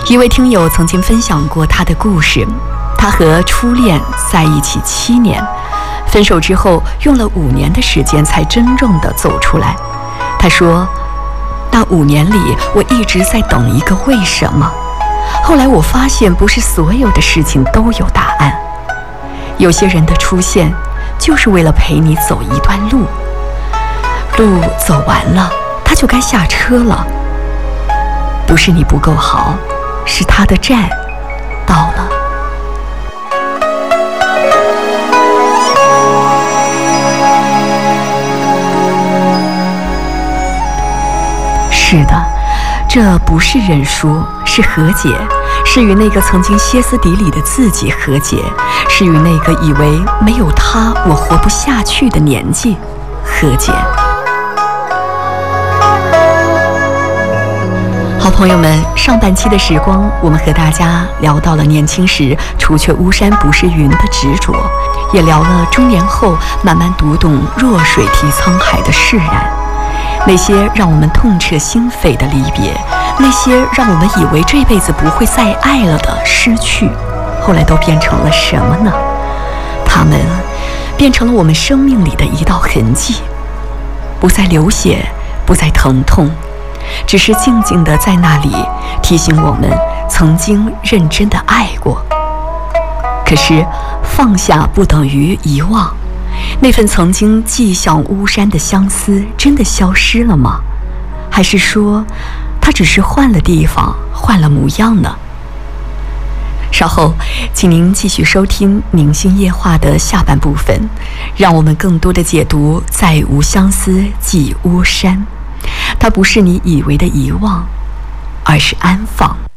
一位听友曾经分享过他的故事，他和初恋在一起7年，分手之后用了5年的时间才真正的走出来。他说，那5年里我一直在等一个为什么，后来我发现不是所有的事情都有答案，有些人的出现就是为了陪你走一段路，路走完了他就该下车了，不是你不够好，是他的站到了。是的，这不是认输，是和解，是与那个曾经歇斯底里的自己和解，是与那个以为没有他我活不下去的年纪和解。好朋友们，上半期的时光，我们和大家聊到了年轻时除却巫山不是云的执着，也聊了中年后慢慢读懂弱水替沧海的释然。那些让我们痛彻心扉的离别，那些让我们以为这辈子不会再爱了的失去，后来都变成了什么呢？它们变成了我们生命里的一道痕迹，不再流血，不再疼痛，只是静静地在那里提醒我们曾经认真的爱过。可是放下不等于遗忘，那份曾经既像巫山的相思真的消失了吗？还是说它只是换了地方，换了模样呢？稍后请您继续收听明星夜话的下半部分，让我们更多的解读再无相思即巫山。它不是你以为的遗忘，而是安放。